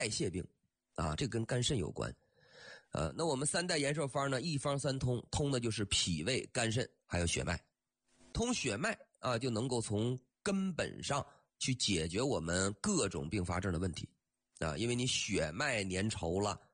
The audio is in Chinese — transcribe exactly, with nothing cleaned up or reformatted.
谢病啊，这跟肝肾有关。呃，那我们三代延寿方呢，一方三通，通的就是脾胃、肝肾还有血脉。通血脉啊，就能够从根本上去解决我们各种并发症的问题啊，因为你血脉粘稠了，